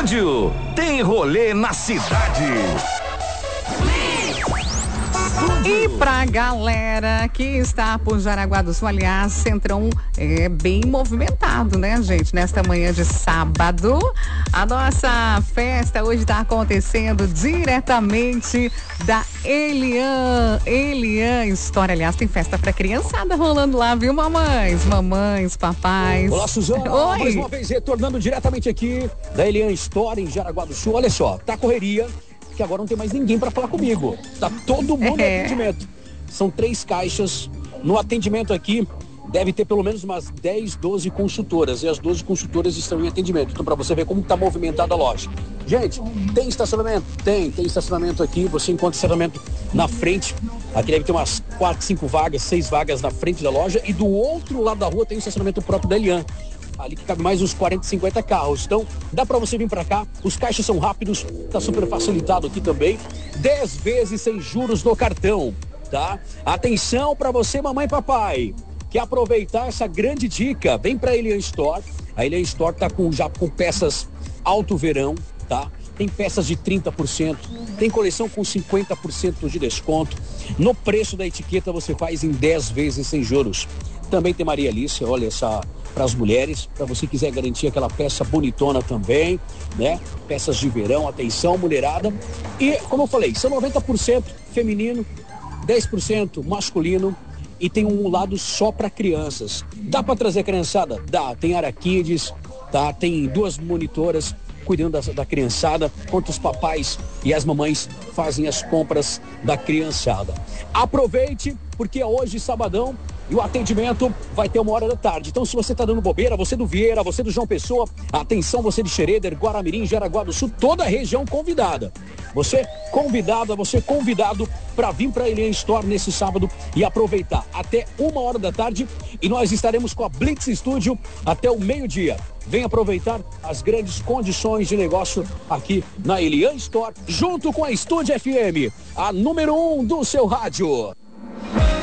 Estúdio tem rolê na cidade. E pra galera que está por Jaraguá do Sul, aliás, Centrão é bem movimentado, né, gente? Nesta manhã de sábado, a nossa festa hoje está acontecendo diretamente da Elian Store. Aliás, tem festa pra criançada rolando lá, viu, mamães, papais. Olá, Suzana. Oi. Mais uma vez, retornando diretamente aqui da Elian Store em Jaraguá do Sul. Olha só, tá correria, que agora não tem mais ninguém para falar comigo. Tá todo mundo no atendimento. São 3 caixas. No atendimento aqui, deve ter pelo menos umas 10, 12 consultoras. E as 12 consultoras estão em atendimento. Então, para você ver como tá movimentada a loja. Gente, tem estacionamento? Tem estacionamento aqui. Você encontra estacionamento na frente. Aqui deve ter umas 4, 5 vagas, 6 vagas na frente da loja. E do outro lado da rua tem o estacionamento próprio da Elian. Ali que cabe mais uns 40, 50 carros. Então, dá pra você vir pra cá. Os caixas são rápidos, tá super facilitado aqui também. 10 vezes sem juros no cartão, tá? Atenção pra você, mamãe e papai. Quer aproveitar essa grande dica? Vem pra Elian Store. A Elian Store tá já com peças alto verão, tá? Tem peças de 30%, tem coleção com 50% de desconto. No preço da etiqueta você faz em 10 vezes sem juros. Também tem Maria Alice, olha essa, para as mulheres, para você quiser garantir aquela peça bonitona também, né? Peças de verão, atenção, mulherada. E, como eu falei, são 90% feminino, 10% masculino e tem um lado só para crianças. Dá para trazer a criançada? Dá, tem área kids, tá? Tem 2 monitoras cuidando da criançada, enquanto os papais e as mamães fazem as compras da criançada. Aproveite, porque hoje, sabadão, e o atendimento vai ter 1h da tarde. Então, se você está dando bobeira, você do Vieira, você do João Pessoa, atenção, você de Xereder, Guaramirim, Jaraguá do Sul, toda a região convidada. Você convidado para vir para a Elian Store nesse sábado e aproveitar até 1h da tarde. E nós estaremos com a Blitz Studio até o meio-dia. Vem aproveitar as grandes condições de negócio aqui na Elian Store, junto com a Estúdio FM, a número 1 do seu rádio.